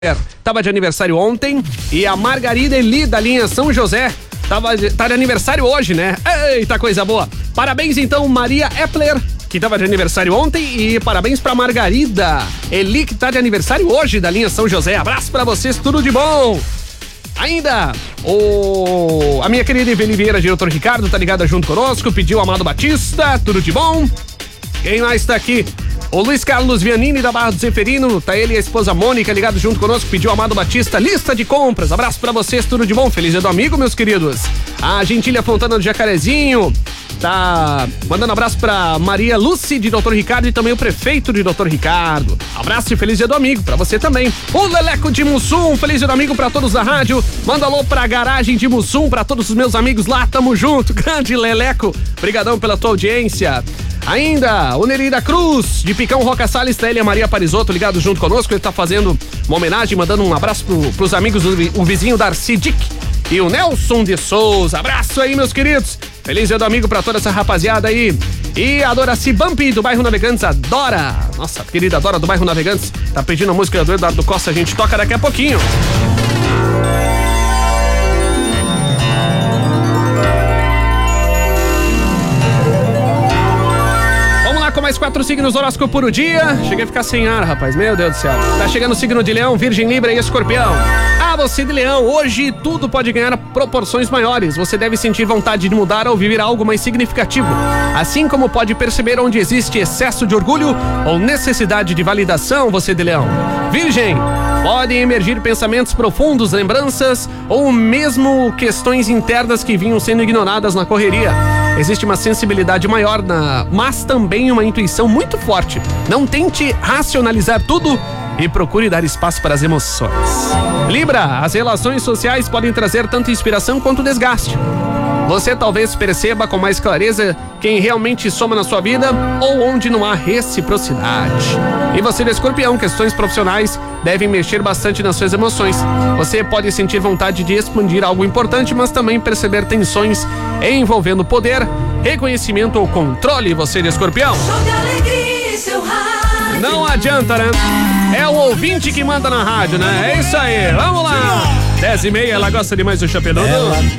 Tava de aniversário ontem e a Margarida Eli da linha São José tá de aniversário hoje, né? Eita, coisa boa! Parabéns então, Maria Epler, que tava de aniversário ontem, e parabéns pra Margarida Eli, que tá de aniversário hoje, da linha São José. Abraço pra vocês, tudo de bom! Ainda, a minha querida Iveli Vieira, diretor Ricardo, tá ligada junto conosco, pediu o Amado Batista, tudo de bom? Quem mais tá aqui? O Luiz Carlos Vianini da Barra do Zeferino, tá ele e a esposa Mônica ligado junto conosco, pediu o Amado Batista, lista de compras. Abraço pra vocês, tudo de bom, feliz dia do amigo, meus queridos. A Gentília Fontana do Jacarezinho tá mandando abraço pra Maria Lúcia de Dr. Ricardo e também o prefeito de Dr. Ricardo. Abraço e feliz dia do amigo pra você também. O Leleco de Mussum, feliz dia do amigo pra todos da rádio. Manda alô pra garagem de Mussum, pra todos os meus amigos lá, tamo junto. Grande Leleco, brigadão pela tua audiência. Ainda, o Neri da Cruz, de Picão Roca Salles, tá ele e a Maria Parisotto ligado junto conosco. Ele tá fazendo uma homenagem, mandando um abraço pros amigos, o vizinho Darcy Dick e o Nelson de Souza. Abraço aí, meus queridos. Feliz dia do amigo pra toda essa rapaziada aí. E a Doraci Bumpy, do bairro Navegantes, a Dora, nossa querida Dora do bairro Navegantes, tá pedindo a música do Eduardo Costa, a gente toca daqui a pouquinho. Com mais 4 signos do horóscopo por dia. Cheguei a ficar sem ar, rapaz, meu Deus do céu. Tá chegando o signo de Leão, Virgem, Libra e Escorpião. Ah, você de Leão, hoje tudo pode ganhar proporções maiores. Você deve sentir vontade de mudar ou viver algo mais significativo. Assim como pode perceber onde existe excesso de orgulho ou necessidade de validação, você de Leão. Virgem, podem emergir pensamentos profundos, lembranças ou mesmo questões internas que vinham sendo ignoradas na correria. Existe uma sensibilidade maior, mas também uma intuição muito forte. Não tente racionalizar tudo e procure dar espaço para as emoções. Libra, as relações sociais podem trazer tanto inspiração quanto desgaste. Você talvez perceba com mais clareza quem realmente soma na sua vida ou onde não há reciprocidade. E você de Escorpião, questões profissionais devem mexer bastante nas suas emoções. Você pode sentir vontade de expandir algo importante, mas também perceber tensões envolvendo poder, reconhecimento ou controle, você de Escorpião. Não adianta, né? É o ouvinte que manda na rádio, né? É isso aí, vamos lá! 10h30, ela gosta demais do Chapelão. Ela